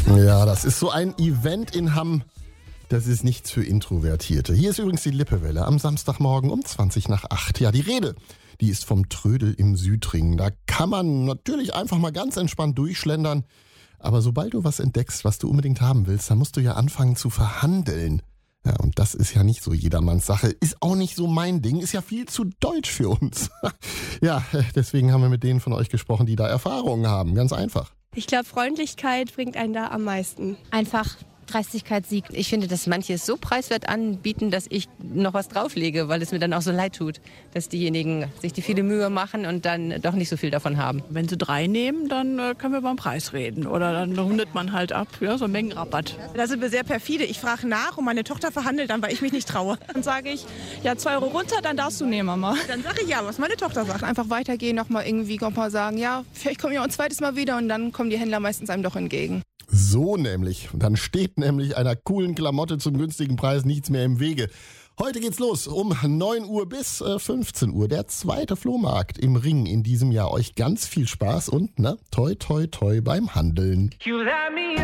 Ja, das ist so ein Event in Hamm. Das ist nichts für Introvertierte. Hier ist übrigens die Lippewelle am Samstagmorgen um 7:20. Ja, die Rede, die ist vom Trödel im Südring. Da kann man natürlich einfach mal ganz entspannt durchschlendern. Aber sobald du was entdeckst, was du unbedingt haben willst, dann musst du ja anfangen zu verhandeln. Ja, und das ist ja nicht so jedermanns Sache. Ist auch nicht so mein Ding. Ist ja viel zu deutsch für uns. Ja, deswegen haben wir mit denen von euch gesprochen, die da Erfahrungen haben. Ganz einfach. Ich glaube, Freundlichkeit bringt einen da am meisten. Einfach Dreistigkeit siegt. Ich finde, dass manche es so preiswert anbieten, dass ich noch was drauflege, weil es mir dann auch so leid tut, dass diejenigen sich die viele Mühe machen und dann doch nicht so viel davon haben. Wenn sie 3 nehmen, dann können wir über den Preis reden. Oder dann rundet man halt ab, ja, so ein Mengenrabatt. Da sind wir sehr perfide. Ich frage nach und meine Tochter verhandelt dann, weil ich mich nicht traue. Dann sage ich, ja, 2 Euro runter, dann darfst du nehmen, Mama. Dann sage ich ja, was meine Tochter sagt. Einfach weitergehen, nochmal irgendwie mal sagen, ja, vielleicht komme ich auch ein zweites Mal wieder und dann kommen die Händler meistens einem doch entgegen. So nämlich. Und dann steht nämlich einer coolen Klamotte zum günstigen Preis nichts mehr im Wege. Heute geht's los um 9 Uhr bis 15 Uhr. Der zweite Flohmarkt im Ring in diesem Jahr. Euch ganz viel Spaß und toi toi toi beim Handeln.